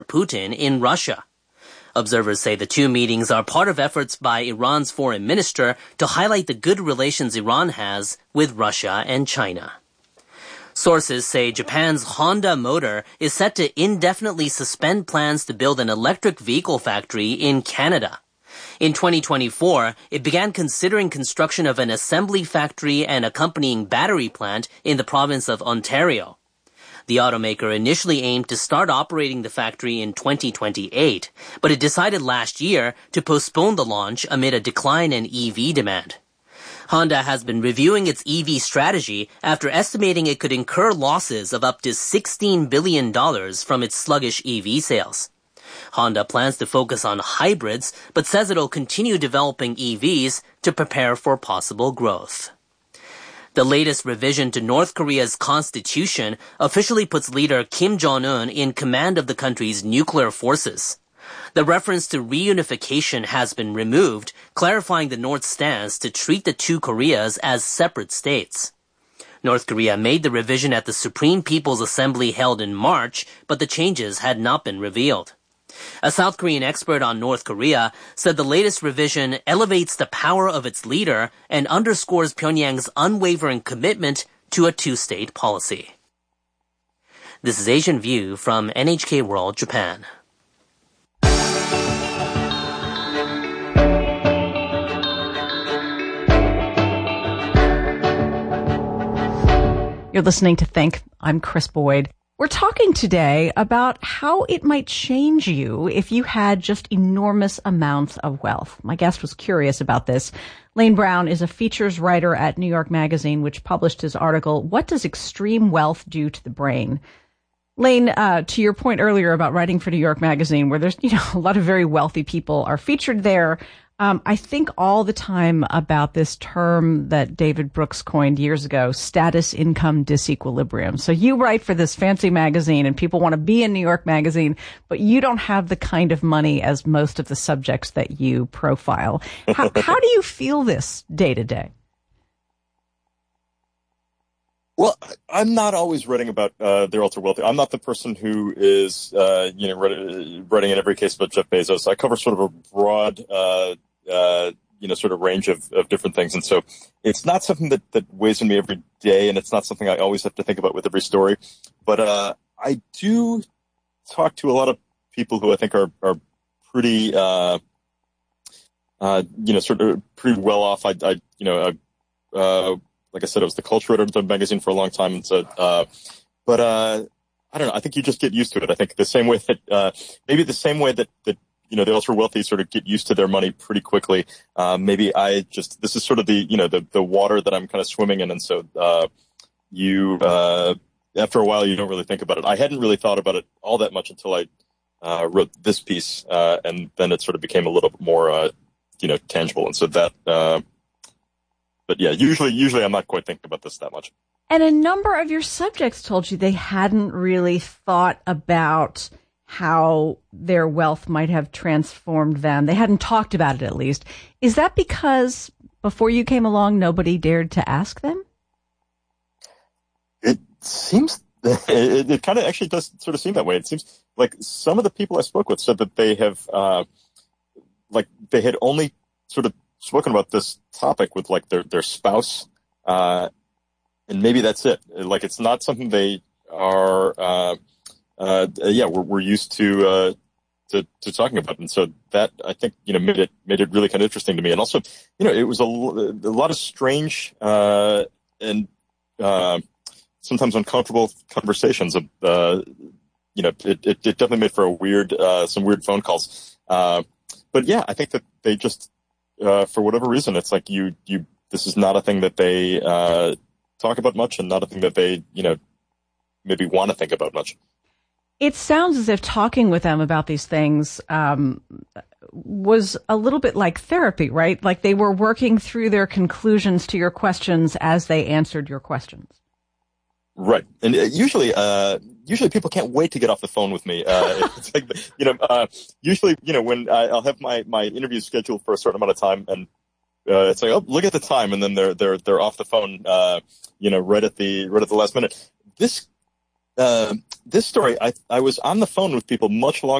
Putin in Russia. Observers say the two meetings are part of efforts by Iran's foreign minister to highlight the good relations Iran has with Russia and China. Sources say Japan's Honda Motor is set to indefinitely suspend plans to build an electric vehicle factory in Canada. In 2024, it began considering construction of an assembly factory and accompanying battery plant in the province of Ontario. The automaker initially aimed to start operating the factory in 2028, but it decided last year to postpone the launch amid a decline in EV demand. Honda has been reviewing its EV strategy after estimating it could incur losses of up to $16 billion from its sluggish EV sales. Honda plans to focus on hybrids, but says it'll continue developing EVs to prepare for possible growth. The latest revision to North Korea's constitution officially puts leader Kim Jong-un in command of the country's nuclear forces. The reference to reunification has been removed, clarifying the North's stance to treat the two Koreas as separate states. North Korea made the revision at the Supreme People's Assembly held in March, but the changes had not been revealed. A South Korean expert on North Korea said the latest revision elevates the power of its leader and underscores Pyongyang's unwavering commitment to a two-state policy. This is Asian View from NHK World Japan. You're listening to Think. I'm Chris Boyd. We're talking today about how it might change you if you had just enormous amounts of wealth. My guest was curious about this. Lane Brown is a features writer at New York Magazine, which published his article, What Does Extreme Wealth Do to the Brain? Lane, to your point earlier about writing for New York Magazine, where there's, a lot of very wealthy people are featured there. I think all the time about this term that David Brooks coined years ago, status income disequilibrium. So you write for this fancy magazine and people want to be in New York Magazine, but you don't have the kind of money as most of the subjects that you profile. How do you feel this day to day? Well, I'm not always writing about the ultra wealthy. I'm not the person who is, writing in every case about Jeff Bezos. I cover sort of a broad, sort of range of different things. And so it's not something that weighs on me every day, and it's not something I always have to think about with every story. But I do talk to a lot of people who I think are pretty, sort of pretty well off. Like I said, I was the culture editor of the magazine for a long time. And so, but I don't know. I think you just get used to it. I think the same way that, maybe the same way that, the ultra wealthy sort of get used to their money pretty quickly. Maybe this is sort of the water that I'm kind of swimming in. And so, after a while, you don't really think about it. I hadn't really thought about it all that much until I, wrote this piece. And then it sort of became a little bit more, tangible. And so that, but yeah, usually I'm not quite thinking about this that much. And a number of your subjects told you they hadn't really thought about how their wealth might have transformed them. They hadn't talked about it, at least. Is that because before you came along, nobody dared to ask them? It seems, it kind of actually does sort of seem that way. It seems like some of the people I spoke with said that they have, they had only sort of spoken about this topic with like their spouse, and maybe that's it. Like it's not something they are, we're used to talking about. And so that I think, made it really kind of interesting to me. And also, it was a lot of strange, and sometimes uncomfortable conversations. It definitely made for some weird phone calls. But yeah, I think that they just, for whatever reason, it's like this is not a thing that they talk about much, and not a thing that they, maybe want to think about much. It sounds as if talking with them about these things was a little bit like therapy, right? Like they were working through their conclusions to your questions as they answered your questions. Right. And usually people can't wait to get off the phone with me. It's like, usually, when I'll have my interview scheduled for a certain amount of time, and it's like, oh, look at the time, and then they're off the phone, right at the last minute. This story, I was on the phone with people much longer